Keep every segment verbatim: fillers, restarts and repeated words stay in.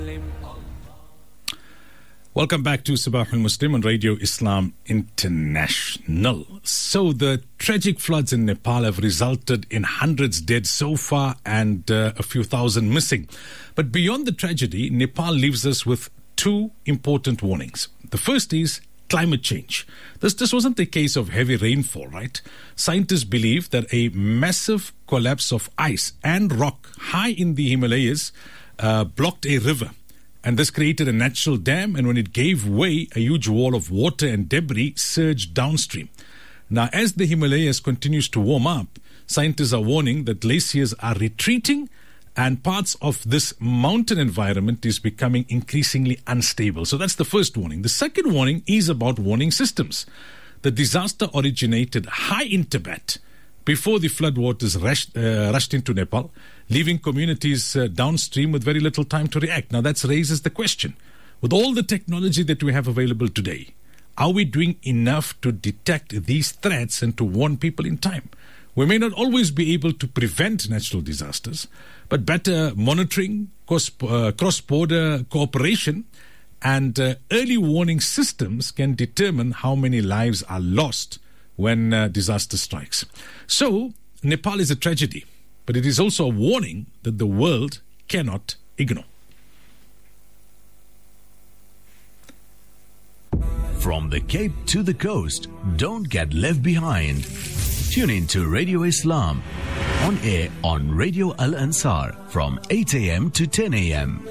Welcome back to Sabah al-Muslim on Radio Islam International. So the tragic floods in Nepal have resulted in hundreds dead so far and uh, a few thousand missing. But beyond the tragedy, Nepal leaves us with two important warnings. The first is climate change. This, this wasn't a case of heavy rainfall, right? Scientists believe that a massive collapse of ice and rock high in the Himalayas uh, blocked a river. And this created a natural dam, and when it gave way, a huge wall of water and debris surged downstream. Now, as the Himalayas continues to warm up, scientists are warning that glaciers are retreating and parts of this mountain environment is becoming increasingly unstable. So that's the first warning. The second warning is about warning systems. The disaster originated high in Tibet before the floodwaters rushed, uh, rushed into Nepal, leaving communities uh, downstream with very little time to react. Now that raises the question, with all the technology that we have available today, are we doing enough to detect these threats and to warn people in time? We may not always be able to prevent natural disasters, but better monitoring, cross, uh, cross-border cooperation, and uh, early warning systems can determine how many lives are lost when uh, disaster strikes. So, Nepal is a tragedy, but it is also a warning that the world cannot ignore. From the Cape to the coast, don't get left behind. Tune in to Radio Islam, on air on Radio Al Ansar from eight a.m. to ten a.m.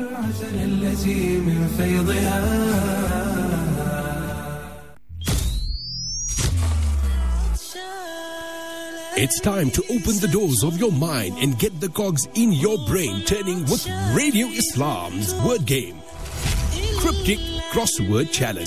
It's time to open the doors of your mind and get the cogs in your brain turning with Radio Islam's Word Game. Cryptic Crossword Challenge.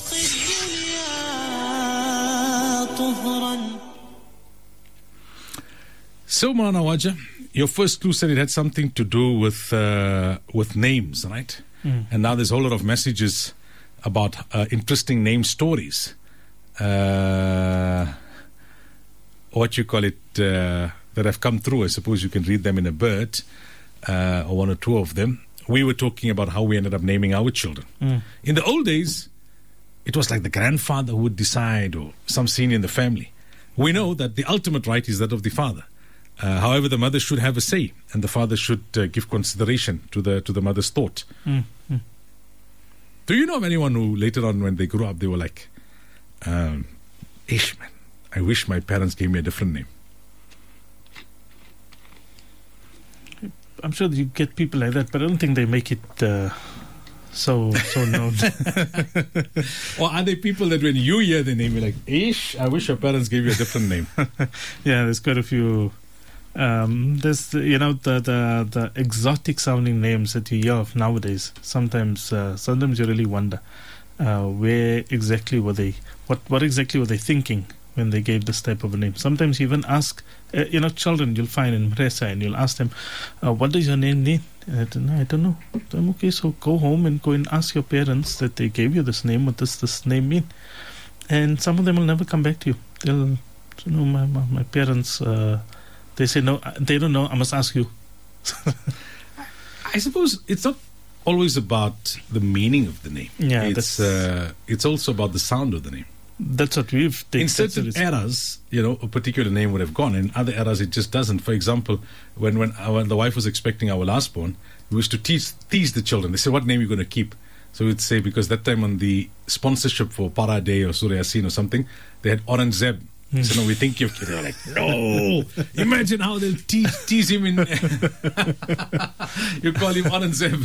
So, Maulana Wajah, your first clue said it had something to do with uh, with names, right? Mm. And now there's a whole lot of messages about uh, interesting name stories. Uh, what you call it, uh, that have come through. I suppose you can read them in a bird, uh, or one or two of them. We were talking about how we ended up naming our children. Mm. In the old days, it was like the grandfather who would decide, or some senior in the family. We know that the ultimate right is that of the father. Uh, however, the mother should have a say, and the father should uh, give consideration to the to the mother's thought. Mm. Mm. Do you know of anyone who later on, when they grew up, they were like, um, ish, man, I wish my parents gave me a different name? I'm sure you get people like that, but I don't think they make it uh, so so known. Or are there people that when you hear the name, you're like, ish, I wish your parents gave you a different name? Yeah, there's quite a few. Um, there's, you know, the, the, the exotic sounding names that you hear of nowadays. Sometimes, uh, sometimes you really wonder uh, where exactly were they, what, what exactly were they thinking when they gave this type of a name. Sometimes you even ask, uh, you know, children you'll find in Mresa, and you'll ask them, uh, what does your name mean? And I don't know, I don't know. I'm okay, so go home and go and ask your parents that they gave you this name, what does this name mean? And some of them will never come back to you. They'll, you know, my, my, my parents, uh, they say, no, they don't know, I must ask you. I suppose it's not always about the meaning of the name. Yeah, it's, uh, it's also about the sound of the name. That's what we've taken. In certain eras, you know, a particular name would have gone. In other eras, it just doesn't. For example, when when, uh, when the wife was expecting our last born, we used to tease, tease the children. They said, what name are you going to keep? So we'd say, because that time on the sponsorship for Para Day or Surah Yasin or something, they had Aurangzeb. So no, we think you've... They're like, no! Imagine how they'll tease, tease him in... You call him Aurangzeb.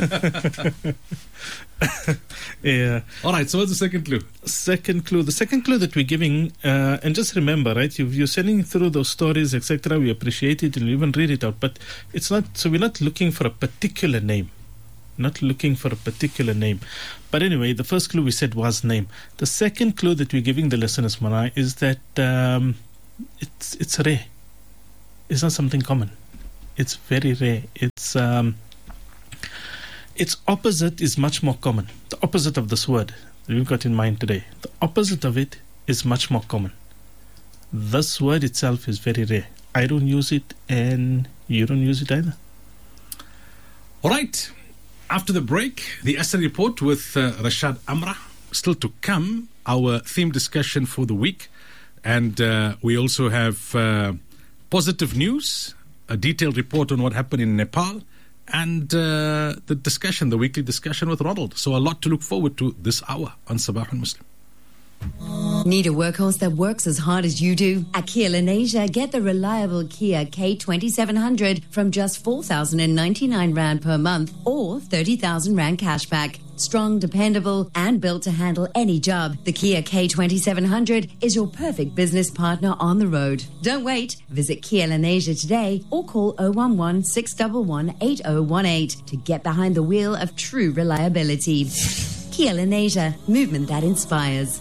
Yeah. All right, so what's the second clue? Second clue. The second clue that we're giving, uh, and just remember, right, you, you're sending through those stories, et cetera. We appreciate it and we even read it out, but it's not... So we're not looking for a particular name. Not looking for a particular name. But anyway, the first clue we said was name. The second clue that we're giving the listeners, Manai, is that um, it's it's rare. It's not something common. It's very rare. It's um, its opposite is much more common. The opposite of this word that we've got in mind today. The opposite of it is much more common. This word itself is very rare. I don't use it, and you don't use it either. All right. After the break, the Asr Report with uh, Rashad Amra. Still to come, our theme discussion for the week. And uh, we also have uh, positive news, a detailed report on what happened in Nepal, and uh, the discussion, the weekly discussion with Ronald. So a lot to look forward to this hour on Sabah al-Muslim. Need a workhorse that works as hard as you do? At Kia Lenasia, get the reliable Kia K twenty-seven hundred from just four thousand ninety-nine Rand per month or thirty thousand Rand cashback. Strong, dependable, and built to handle any job, the Kia K twenty-seven hundred is your perfect business partner on the road. Don't wait. Visit Kia Lenasia today or call zero one one, six one one, eight zero one eight to get behind the wheel of true reliability. Kia Lenasia, movement that inspires.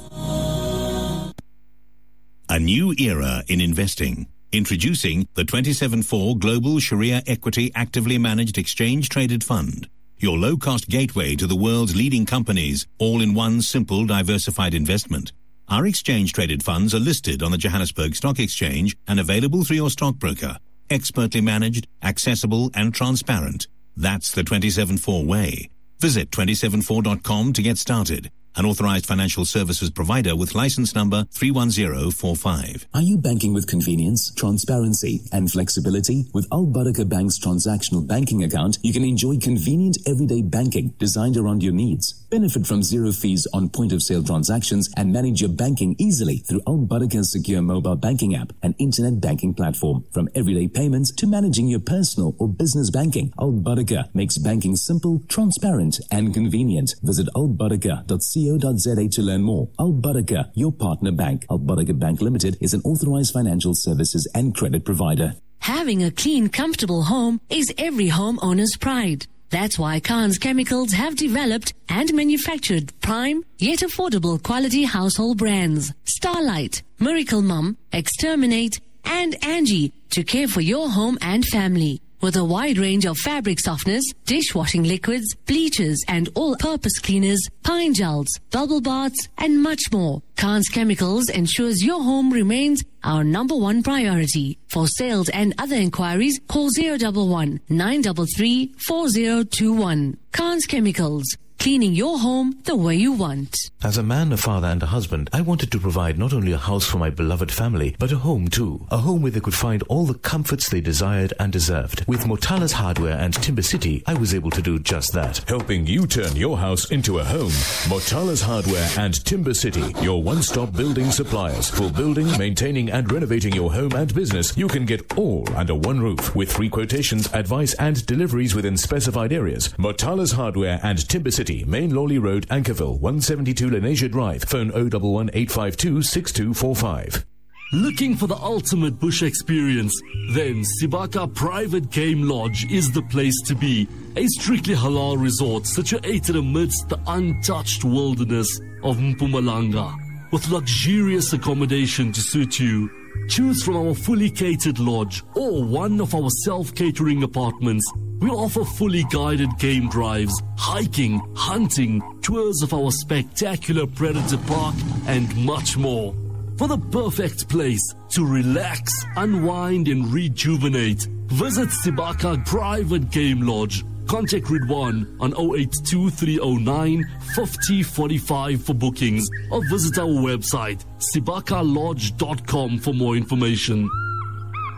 A new era in investing. Introducing the twenty-seven four Global Sharia Equity Actively Managed Exchange Traded Fund. Your low-cost gateway to the world's leading companies, all in one simple, diversified investment. Our exchange-traded funds are listed on the Johannesburg Stock Exchange and available through your stockbroker. Expertly managed, accessible and transparent. That's the twenty-seven four way. Visit two seven four dot com to get started. An authorized financial services provider with license number three one zero four five. Are you banking with convenience, transparency, and flexibility? With Al Barakah Bank's transactional banking account, you can enjoy convenient everyday banking designed around your needs. Benefit from zero fees on point-of-sale transactions and manage your banking easily through Al Barakah's secure mobile banking app and internet banking platform. From everyday payments to managing your personal or business banking, Al Barakah makes banking simple, transparent, and convenient. Visit al barakah dot co dot za to learn more. Al Barakah, your partner bank. Al Barakah Bank Limited is an authorized financial services and credit provider. Having a clean, comfortable home is every homeowner's pride. That's why Khan's Chemicals have developed and manufactured prime yet affordable quality household brands. Starlight, Miracle Mum, Exterminate, and Angie to care for your home and family. With a wide range of fabric softeners, dishwashing liquids, bleachers, and all-purpose cleaners, pine gels, bubble baths, and much more, Khan's Chemicals ensures your home remains our number one priority. For sales and other inquiries, call zero one one, nine three three, four zero two one. Khan's Chemicals, cleaning your home the way you want. As a man, a father, and a husband, I wanted to provide not only a house for my beloved family, but a home too. A home where they could find all the comforts they desired and deserved. With Motala's Hardware and Timber City, I was able to do just that. Helping you turn your house into a home. Motala's Hardware and Timber City, your one-stop building suppliers. For building, maintaining, and renovating your home and business, you can get all under one roof. With free quotations, advice, and deliveries within specified areas. Motala's Hardware and Timber City, Main Lawley Road, Ankerville, one seventy-two Lenasia Drive. Phone zero one one, eight five two, six two four five. Looking for the ultimate bush experience? Then Sibaka Private Game Lodge is the place to be. A strictly halal resort situated amidst the untouched wilderness of Mpumalanga, with luxurious accommodation to suit you. Choose from our fully catered lodge or one of our self-catering apartments. We offer fully guided game drives, hiking, hunting, tours of our spectacular Predator Park, and much more. For the perfect place to relax, unwind, and rejuvenate, visit Sibaka Private Game Lodge. Contact Ridwan on zero eight two, three zero nine, five zero four five for bookings or visit our website sibaka lodge dot com for more information.